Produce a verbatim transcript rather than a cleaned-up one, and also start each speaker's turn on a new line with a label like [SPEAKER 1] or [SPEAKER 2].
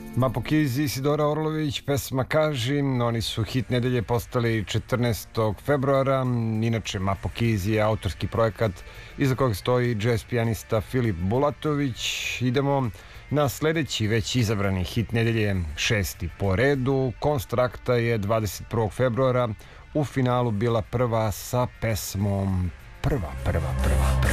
[SPEAKER 1] Mapokiz i Isidora Orlović, pesma Kaži, oni su hit nedelje postali četrnaestog februara. Inače, Mapokiz je autorski projekat iza kojeg stoji jazz pijanista Filip Bulatović. Idemo na sledeći već izabrani hit nedelje, šesti po redu. Konstrakta je dvadeset prvog februara u finalu bila prva sa pesmom Prva, prva, prva.